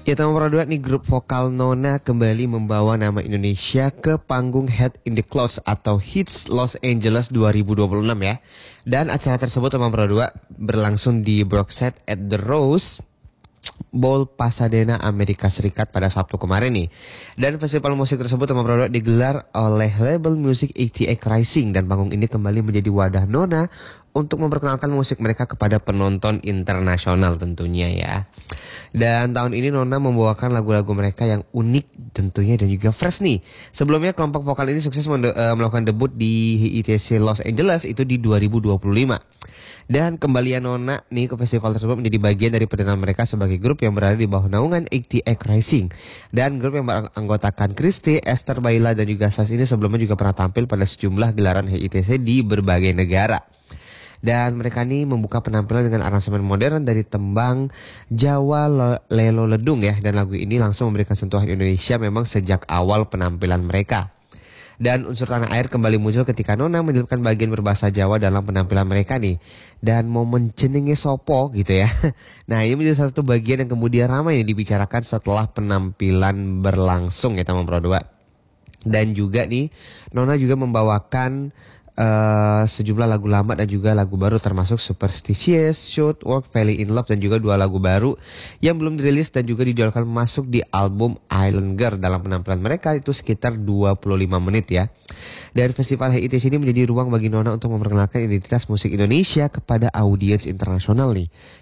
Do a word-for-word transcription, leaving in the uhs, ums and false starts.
Kita nomor dua nih, grup vokal Nona kembali membawa nama Indonesia ke panggung Head in the Clouds atau Hits Los Angeles dua ribu dua puluh enam ya. Dan acara tersebut nomor dua berlangsung di Brookside at the Rose Bowl, Pasadena, Amerika Serikat pada Sabtu kemarin nih. Dan festival musik tersebut nomor dua digelar oleh label musik A T X Rising, dan panggung ini kembali menjadi wadah Nona untuk memperkenalkan musik mereka kepada penonton internasional tentunya ya. Dan tahun ini Nona membawakan lagu-lagu mereka yang unik tentunya dan juga fresh nih. Sebelumnya kelompok vokal ini sukses mende- uh, melakukan debut di I T C Los Angeles itu di dua ribu dua puluh lima. Dan kembalian Nona nih ke festival tersebut menjadi bagian dari perjalanan mereka sebagai grup yang berada di bawah naungan A T X Rising. Dan grup yang beranggotakan Christy, Esther Baila dan juga Sas ini sebelumnya juga pernah tampil pada sejumlah gelaran I T C di berbagai negara. Dan mereka ini membuka penampilan dengan aransemen modern dari tembang Jawa Lelo Ledung ya. Dan lagu ini langsung memberikan sentuhan Indonesia memang sejak awal penampilan mereka. Dan unsur tanah air kembali muncul ketika Nona menyelipkan bagian berbahasa Jawa dalam penampilan mereka nih. Dan momen jenenge sopo gitu ya. Nah, ini menjadi satu bagian yang kemudian ramai dibicarakan setelah penampilan berlangsung ya teman Pro dua. Dan juga nih Nona juga membawakan Uh, sejumlah lagu lama dan juga lagu baru termasuk Superstitious, Should Work, Valley in Love dan juga dua lagu baru yang belum dirilis dan juga dijadwalkan masuk di album Island Girl. Dalam penampilan mereka itu sekitar dua puluh lima menit ya. Dan festival I T C ini menjadi ruang bagi Nona untuk memperkenalkan identitas musik Indonesia kepada audiens internasional nih.